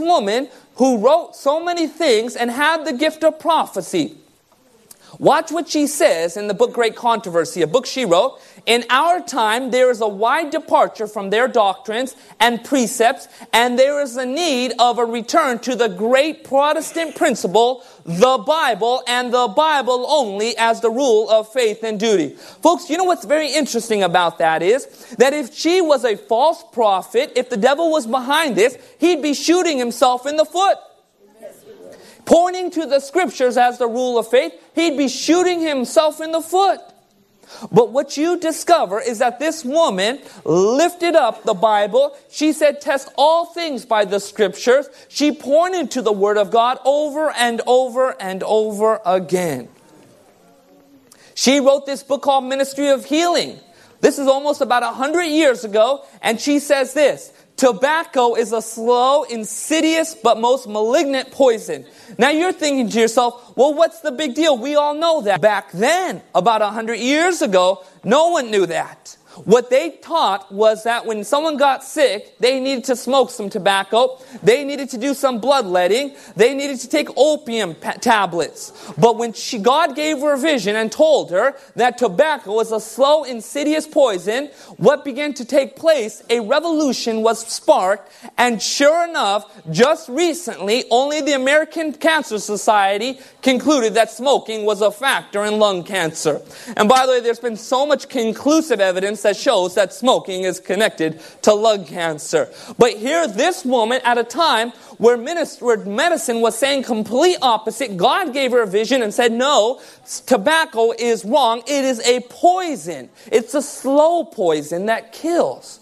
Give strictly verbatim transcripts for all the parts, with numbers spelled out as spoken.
woman who wrote so many things and had the gift of prophecy. Watch what she says in the book Great Controversy, a book she wrote. In our time, there is a wide departure from their doctrines and precepts, and there is a need of a return to the great Protestant principle, the Bible, and the Bible only as the rule of faith and duty. Folks, you know what's very interesting about that is that if she was a false prophet, if the devil was behind this, he'd be shooting himself in the foot. Pointing to the scriptures as the rule of faith, he'd be shooting himself in the foot. But what you discover is that this woman lifted up the Bible. She said, test all things by the scriptures. She pointed to the Word of God over and over and over again. She wrote this book called Ministry of Healing. This is almost about a hundred years ago. And she says this: tobacco is a slow, insidious, but most malignant poison. Now you're thinking to yourself, well, what's the big deal? We all know that. Back then, about a hundred years ago, no one knew that. What they taught was that when someone got sick, they needed to smoke some tobacco. They needed to do some bloodletting. They needed to take opium pa- tablets. But when she, God gave her a vision and told her that tobacco was a slow, insidious poison, what began to take place? A revolution was sparked. And sure enough, just recently, only the American Cancer Society concluded that smoking was a factor in lung cancer. And by the way, there's been so much conclusive evidence that shows that smoking is connected to lung cancer. But here, this woman, at a time where, minister, where medicine was saying complete opposite, God gave her a vision and said, no, tobacco is wrong. It is a poison. It's a slow poison that kills.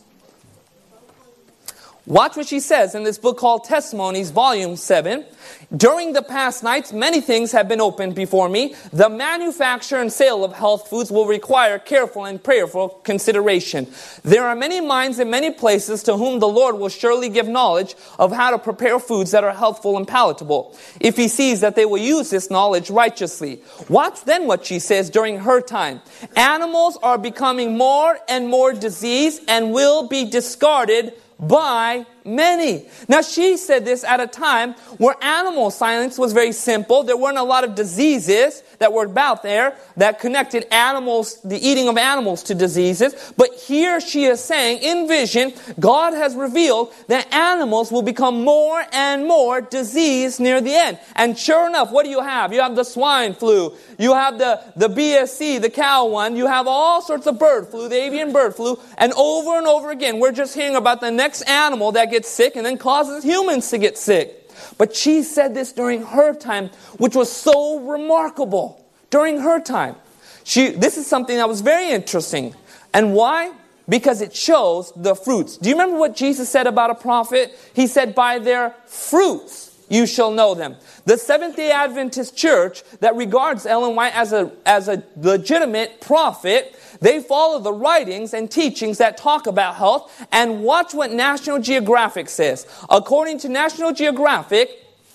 Watch what she says in this book called Testimonies, Volume seven. During the past nights, many things have been opened before me. The manufacture and sale of health foods will require careful and prayerful consideration. There are many minds in many places to whom the Lord will surely give knowledge of how to prepare foods that are healthful and palatable, if He sees that they will use this knowledge righteously. Watch then what she says during her time. Animals are becoming more and more diseased and will be discarded by many. Now she said this at a time where animal science was very simple. There weren't a lot of diseases that were about there that connected animals, the eating of animals, to diseases. But here she is saying, in vision, God has revealed that animals will become more and more diseased near the end. And sure enough, what do you have? You have the swine flu. You have the, the B S C, the cow one. You have all sorts of bird flu, the avian bird flu. And over and over again, we're just hearing about the next animal that gets sick and then causes humans to get sick. But she said this during her time, which was so remarkable. During her time. She, this is something that was very interesting. And why? Because it shows the fruits. Do you remember what Jesus said about a prophet? He said, by their fruits you shall know them. The Seventh-day Adventist Church that regards Ellen White as a, as a legitimate prophet, they follow the writings and teachings that talk about health. And watch what National Geographic says. According to National Geographic,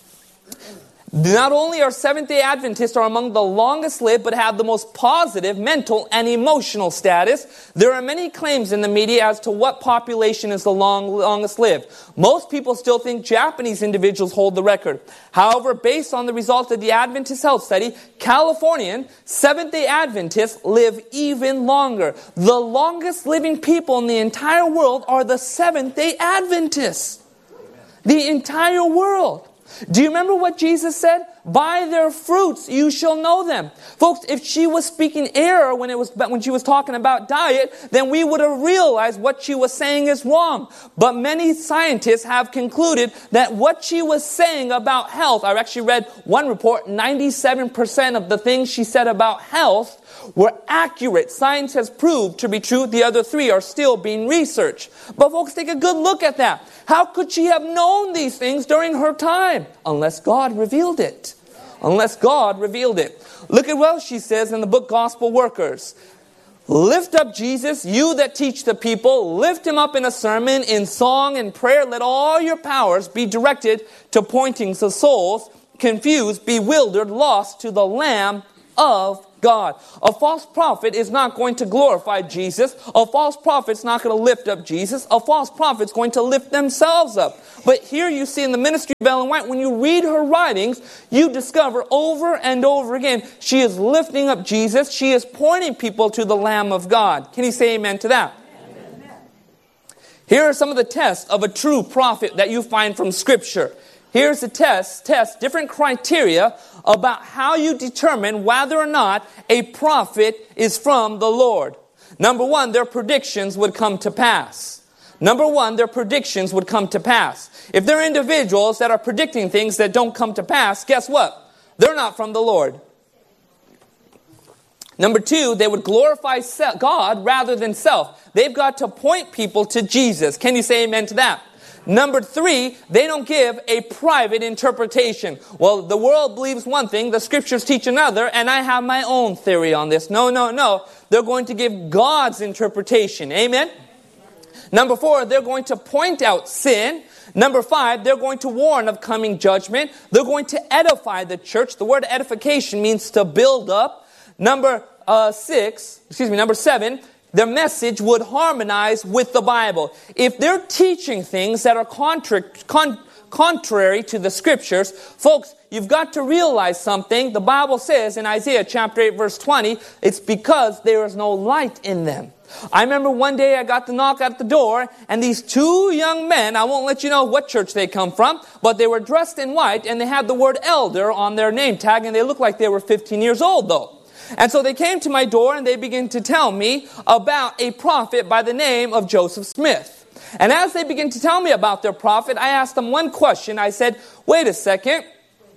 not only are Seventh-day Adventists are among the longest lived, but have the most positive mental and emotional status. There are many claims in the media as to what population is the long, longest lived. Most people still think Japanese individuals hold the record. However, based on the results of the Adventist Health Study, Californian Seventh-day Adventists live even longer. The longest living people in the entire world are the Seventh-day Adventists. The entire world. Do you remember what Jesus said? By their fruits you shall know them. Folks, if she was speaking error when it was when she was talking about diet, then we would have realized what she was saying is wrong. But many scientists have concluded that what she was saying about health, I've actually read one report, ninety-seven percent of the things she said about health were accurate. Science has proved to be true. The other three are still being researched. But folks, take a good look at that. How could she have known these things during her time? Unless God revealed it. Unless God revealed it. Look at what she says in the book Gospel Workers. Lift up Jesus, you that teach the people. Lift Him up in a sermon, in song and prayer. Let all your powers be directed to pointing to souls confused, bewildered, lost to the Lamb of God. A false prophet is not going to glorify Jesus. A false prophet's not going to lift up Jesus. A false prophet's going to lift themselves up. But here you see in the ministry of Ellen White, when you read her writings, you discover over and over again, she is lifting up Jesus. She is pointing people to the Lamb of God. Can you say amen to that? Amen. Here are some of the tests of a true prophet that you find from Scripture. Here's the test, test, different criteria about how you determine whether or not a prophet is from the Lord. Number one, their predictions would come to pass. Number one, their predictions would come to pass. If they're individuals that are predicting things that don't come to pass, guess what? They're not from the Lord. Number two, they would glorify God rather than self. They've got to point people to Jesus. Can you say amen to that? Number three, they don't give a private interpretation. Well, the world believes one thing, the Scriptures teach another, and I have my own theory on this. No, no, no. They're going to give God's interpretation. Amen? Number four, they're going to point out sin. Number five, they're going to warn of coming judgment. They're going to edify the church. The word edification means to build up. Number uh, six, excuse me, number seven, their message would harmonize with the Bible. If they're teaching things that are contra- con- contrary to the Scriptures, folks, you've got to realize something. The Bible says in Isaiah chapter eight verse twenty, it's because there is no light in them. I remember one day I got the knock at the door, and these two young men, I won't let you know what church they come from, but they were dressed in white, and they had the word elder on their name tag, and they looked like they were fifteen years old though. And so they came to my door, and they began to tell me about a prophet by the name of Joseph Smith. And as they began to tell me about their prophet, I asked them one question. I said, wait a second.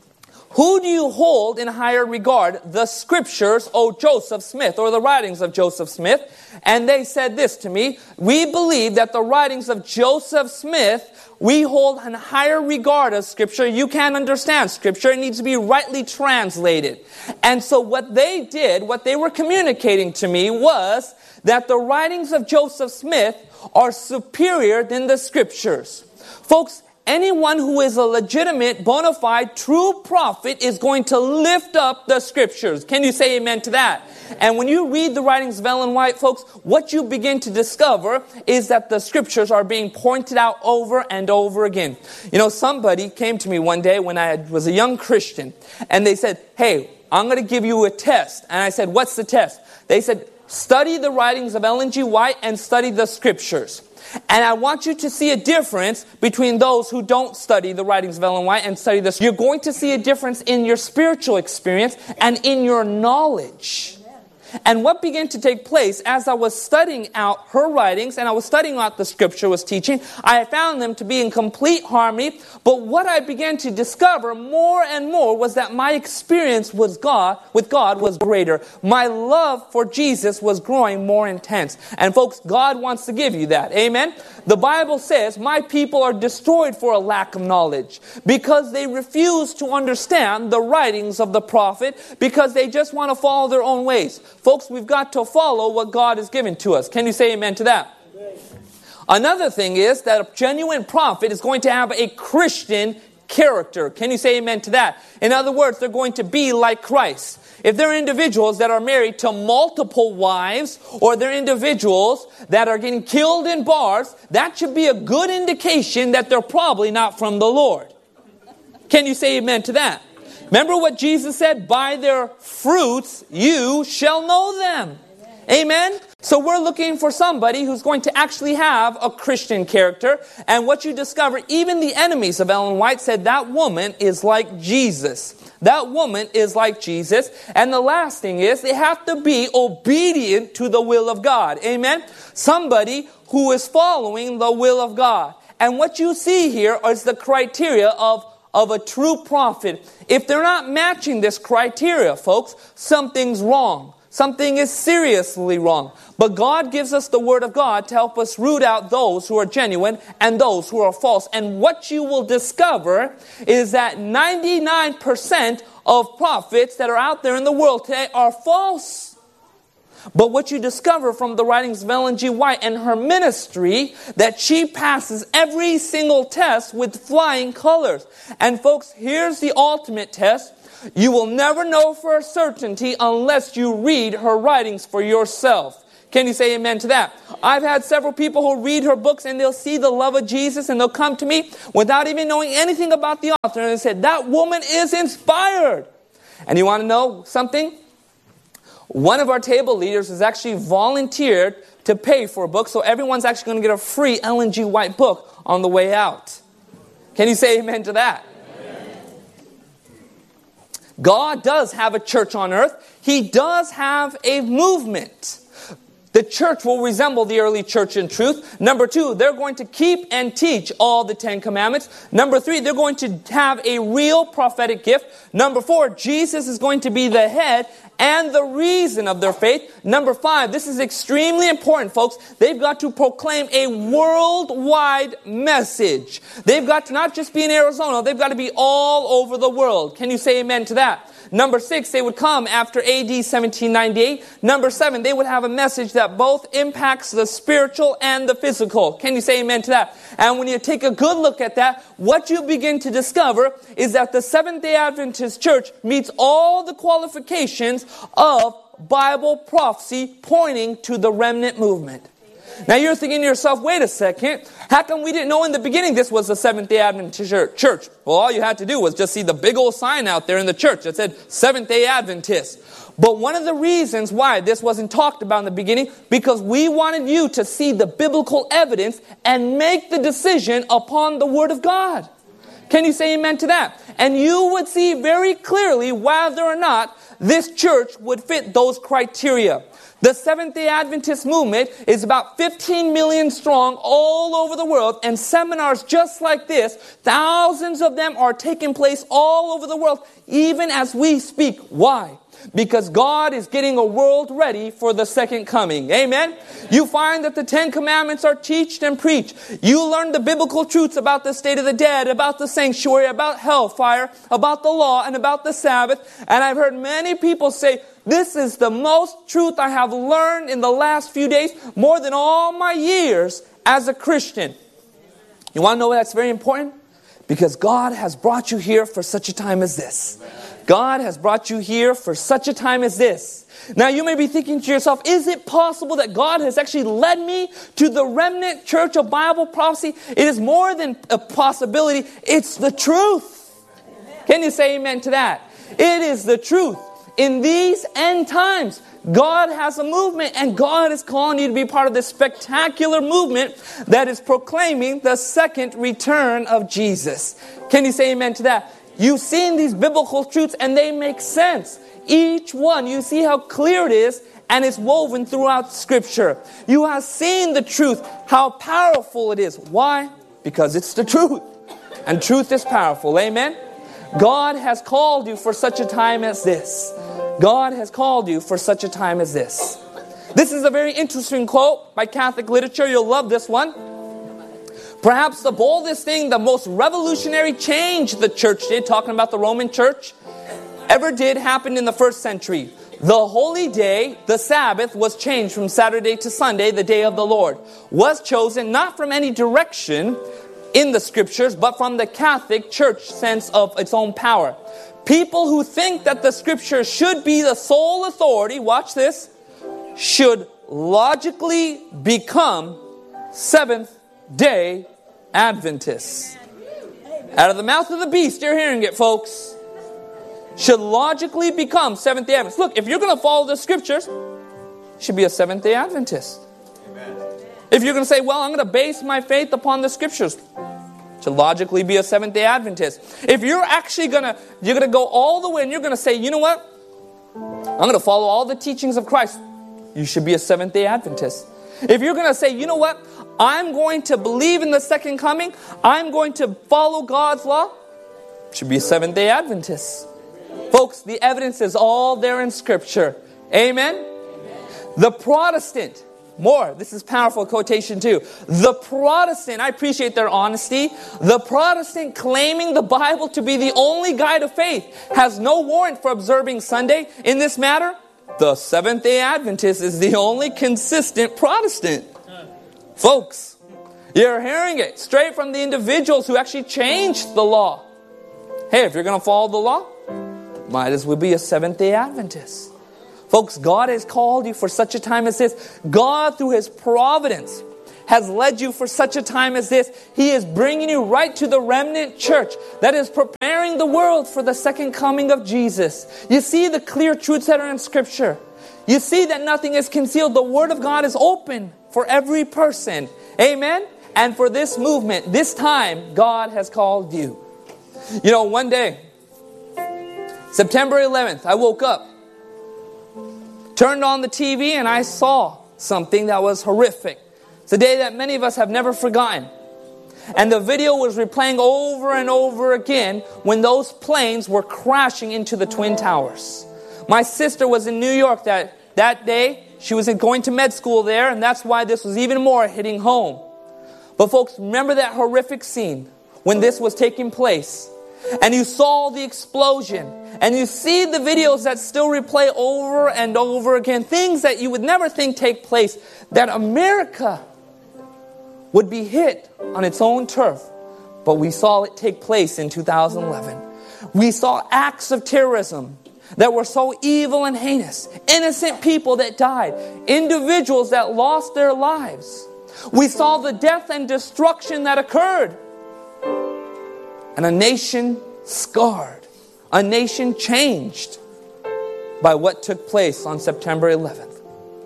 Who do you hold in higher regard? The Scriptures, O Joseph Smith, or the writings of Joseph Smith? And they said this to me, we believe that the writings of Joseph Smith, we hold in higher regard as Scripture. You can't understand Scripture. It needs to be rightly translated. And so what they did, what they were communicating to me was that the writings of Joseph Smith are superior than the Scriptures. Folks, anyone who is a legitimate, bona fide, true prophet is going to lift up the Scriptures. Can you say amen to that? And when you read the writings of Ellen White, folks, what you begin to discover is that the Scriptures are being pointed out over and over again. You know, somebody came to me one day when I was a young Christian, and they said, hey, I'm going to give you a test. And I said, what's the test? They said, study the writings of Ellen G. White and study the Scriptures. And I want you to see a difference between those who don't study the writings of Ellen White and study this. You're going to see a difference in your spiritual experience and in your knowledge. And what began to take place as I was studying out her writings and I was studying out the Scripture was teaching, I found them to be in complete harmony. But what I began to discover more and more was that my experience with God, with God was greater. My love for Jesus was growing more intense. And folks, God wants to give you that. Amen? The Bible says, my people are destroyed for a lack of knowledge because they refuse to understand the writings of the prophet because they just want to follow their own ways. Folks, we've got to follow what God has given to us. Can you say amen to that? Amen. Another thing is that a genuine prophet is going to have a Christian character. Can you say amen to that? In other words, they're going to be like Christ. If they're individuals that are married to multiple wives, or they're individuals that are getting killed in bars, that should be a good indication that they're probably not from the Lord. Can you say amen to that? Remember what Jesus said? By their fruits you shall know them. Amen? Amen? So we're looking for somebody who's going to actually have a Christian character. And what you discover, even the enemies of Ellen White said that woman is like Jesus. That woman is like Jesus. And the last thing is they have to be obedient to the will of God. Amen? Somebody who is following the will of God. And what you see here is the criteria of of a true prophet. If they're not matching this criteria, folks, something's wrong. Something is seriously wrong. But God gives us the Word of God to help us root out those who are genuine and those who are false. And what you will discover is that ninety-nine percent of prophets that are out there in the world today are false. But what you discover from the writings of Ellen G. White and her ministry, that she passes every single test with flying colors. And folks, here's the ultimate test. You will never know for a certainty unless you read her writings for yourself. Can you say amen to that? I've had several people who read her books and they'll see the love of Jesus and they'll come to me without even knowing anything about the author. And they said, that woman is inspired. And you want to know something? One of our table leaders has actually volunteered to pay for a book, so everyone's actually going to get a free Ellen G. White book on the way out. Can you say amen to that? Amen. God does have a church on earth. He does have a movement. The church will resemble the early church in truth. Number two, they're going to keep and teach all the Ten Commandments. Number three, they're going to have a real prophetic gift. Number four, Jesus is going to be the head and the reason of their faith. Number five, this is extremely important, folks. They've got to proclaim a worldwide message. They've got to not just be in Arizona, they've got to be all over the world. Can you say amen to that? Number six, they would come after A D seventeen ninety-eight. Number seven, they would have a message that both impacts the spiritual and the physical. Can you say amen to that? And when you take a good look at that, what you begin to discover is that the Seventh-day Adventist Church meets all the qualifications of Bible prophecy pointing to the remnant movement. Now you're thinking to yourself, wait a second, how come we didn't know in the beginning this was the Seventh-day Adventist church? Well, all you had to do was just see the big old sign out there in the church that said Seventh-day Adventist. But one of the reasons why this wasn't talked about in the beginning, because we wanted you to see the biblical evidence and make the decision upon the Word of God. Can you say amen to that? And you would see very clearly whether or not this church would fit those criteria. The Seventh-day Adventist movement is about fifteen million strong all over the world, and seminars just like this, thousands of them are taking place all over the world, even as we speak. Why? Because God is getting a world ready for the second coming. Amen? You find that the Ten Commandments are taught and preached. You learn the biblical truths about the state of the dead, about the sanctuary, about hellfire, about the law, and about the Sabbath. And I've heard many people say, this is the most truth I have learned in the last few days, more than all my years as a Christian. You want to know why that's very important? Because God has brought you here for such a time as this. God has brought you here for such a time as this. Now you may be thinking to yourself, is it possible that God has actually led me to the remnant church of Bible prophecy? It is more than a possibility. It's the truth. Can you say amen to that? It is the truth. In these end times, God has a movement, and God is calling you to be part of this spectacular movement that is proclaiming the second return of Jesus. Can you say amen to that? You've seen these biblical truths and they make sense. Each one, you see how clear it is, and it's woven throughout Scripture. You have seen the truth, how powerful it is. Why? Because it's the truth. And truth is powerful. Amen? God has called you for such a time as this. God has called you for such a time as this. This is a very interesting quote by Catholic literature. You'll love this one. Perhaps the boldest thing, the most revolutionary change the church did, talking about the Roman church, ever did happened in the first century. The holy day, the Sabbath, was changed from Saturday to Sunday, the day of the Lord. Was chosen not from any direction in the Scriptures, but from the Catholic Church sense of its own power. People who think that the Scriptures should be the sole authority, watch this, should logically become Seventh-day Adventists. Out of the mouth of the beast, you're hearing it, folks. Should logically become Seventh-day Adventists. Look, if you're going to follow the Scriptures, you should be a Seventh-day Adventist. Amen. If you're going to say, well, I'm going to base my faith upon the Scriptures, to logically be a Seventh-day Adventist. If you're actually going to, you're going to go all the way and you're going to say, you know what? I'm going to follow all the teachings of Christ. You should be a Seventh-day Adventist. If you're going to say, you know what? I'm going to believe in the second coming. I'm going to follow God's law. You should be a Seventh-day Adventist. Folks, the evidence is all there in Scripture. Amen? Amen. The Protestant, more, this is powerful quotation too. The Protestant, I appreciate their honesty. The Protestant claiming the Bible to be the only guide of faith has no warrant for observing Sunday in this matter. the Seventh-day Adventist is the only consistent Protestant. Folks, you're hearing it straight from the individuals who actually changed the law. Hey, if you're going to follow the law, might as well be a Seventh-day Adventist. Folks, God has called you for such a time as this. God, through His providence, has led you for such a time as this. He is bringing you right to the remnant church that is preparing the world for the second coming of Jesus. You see the clear truths that are in Scripture. You see that nothing is concealed. The Word of God is open for every person. Amen? And for this movement, this time, God has called you. You know, one day, September eleventh, I woke up, turned on the T V, and I saw something that was horrific. It's a day that many of us have never forgotten. And the video was replaying over and over again when those planes were crashing into the Twin Towers. My sister was in New York that, that day. She was going to med school there, and that's why this was even more hitting home. But folks, remember that horrific scene when this was taking place. And you saw the explosion. And you see the videos that still replay over and over again. Things that you would never think take place. That America would be hit on its own turf. But we saw it take place in two thousand eleven. We saw acts of terrorism that were so evil and heinous. Innocent people that died. Individuals that lost their lives. We saw the death and destruction that occurred. And a nation scarred. A nation changed by what took place on September eleventh.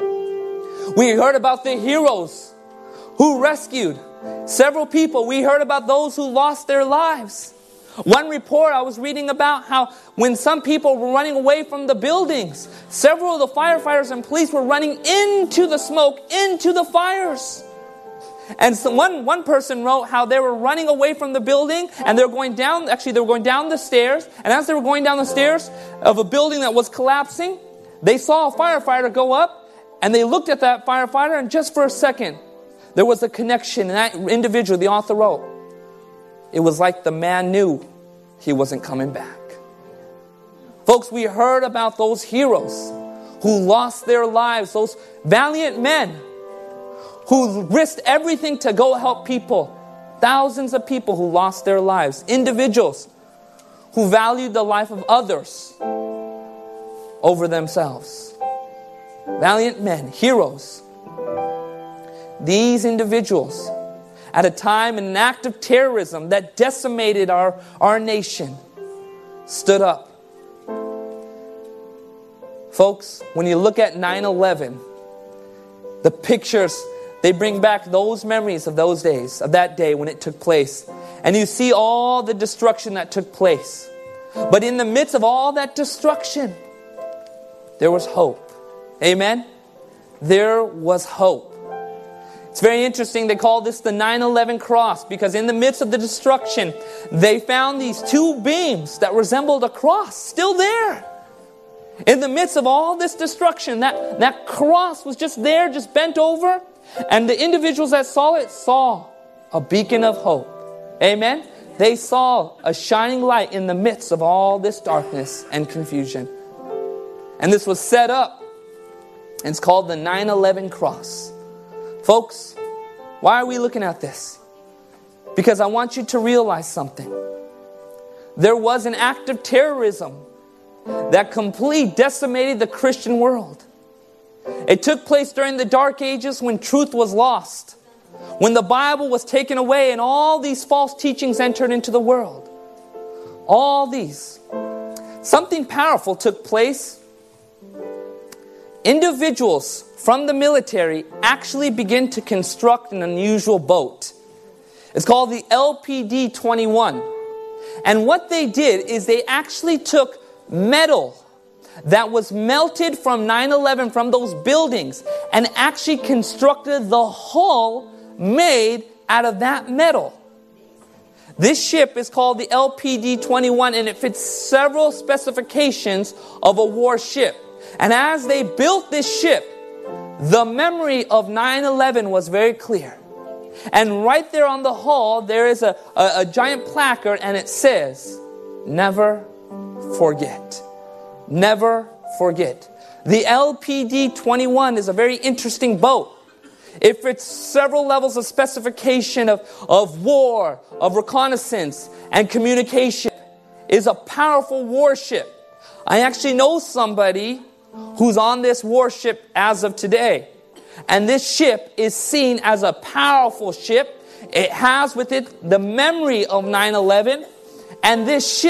We heard about the heroes who rescued several people. We heard about those who lost their lives. One report I was reading about how when some people were running away from the buildings, several of the firefighters and police were running into the smoke, into the fires. And so one, one person wrote how they were running away from the building and they were going down, actually they were going down the stairs. And as they were going down the stairs of a building that was collapsing, they saw a firefighter go up and they looked at that firefighter, and just for a second, there was a connection. And that individual, the author wrote, it was like the man knew he wasn't coming back. Folks, we heard about those heroes who lost their lives, those valiant men who risked everything to go help people. Thousands of people who lost their lives. Individuals who valued the life of others over themselves. Valiant men, heroes. These individuals, at a time in an act of terrorism that decimated our, our nation, stood up. Folks, when you look at nine eleven, the pictures, they bring back those memories of those days, of that day when it took place. And you see all the destruction that took place. But in the midst of all that destruction, there was hope. Amen? There was hope. It's very interesting. They call this the nine eleven cross because in the midst of the destruction, they found these two beams that resembled a cross still there. In the midst of all this destruction, that, that cross was just there, just bent over. And the individuals that saw it saw a beacon of hope. Amen? They saw a shining light in the midst of all this darkness and confusion. And this was set up. And it's called the nine eleven cross. Folks, why are we looking at this? Because I want you to realize something. There was an act of terrorism that completely decimated the Christian world. It took place during the dark ages when truth was lost, when the Bible was taken away and all these false teachings entered into the world. All these. Something powerful took place. Individuals from the military actually began to construct an unusual boat. It's called the L P D twenty-one. And what they did is they actually took metal that was melted from nine eleven, from those buildings, and actually constructed the hull made out of that metal. This ship is called the L P D twenty-one, and it fits several specifications of a warship. And as they built this ship, the memory of nine eleven was very clear. And right there on the hull, there is a, a, a giant placard, and it says, never forget. Never forget. The L P D twenty-one is a very interesting boat. It fits several levels of specification of, of war, of reconnaissance, and communication. It is a powerful warship. I actually know somebody who's on this warship as of today. And this ship is seen as a powerful ship. It has with it the memory of nine eleven. And this ship